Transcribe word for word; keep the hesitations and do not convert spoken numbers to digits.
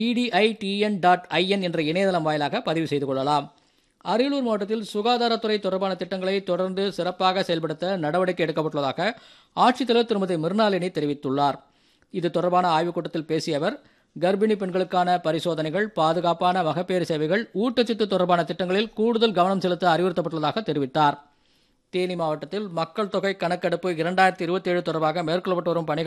இடிஐடிஎன் dot IN என்ற இணையதளம் வாயிலாக பதிவு செய்து கொள்ளலாம். அரியலூர் மாவட்டத்தில் சுகாதாரத்துறை தொடர்பான திட்டங்களை தொடர்ந்து சிறப்பாக செயல்படுத்த நடவடிக்கை எடுக்கப்பட்டுள்ளதாக ஆட்சித்தலைவர் திருமதி மிர்னாலினி தெரிவித்துள்ளார். இது தொடர்பான ஆய்வுக் கூட்டத்தில் பேசிய அவர், கர்ப்பிணி பெண்களுக்கான பரிசோதனைகள், பாதுகாப்பான மகப்பேறு சேவைகள், ஊட்டச்சத்து தொடர்பான திட்டங்களில் கூடுதல் கவனம் செலுத்த அறிவுறுத்தப்பட்டுள்ளதாக தெரிவித்தார். தேனி மாவட்டத்தில் மக்கள் தொகை கணக்கெடுப்பு இரண்டாயிரத்தி இருபத்தி ஏழு தொடர்பாக மேற்கொள்ளப்பட்டு வரும் பணிகள்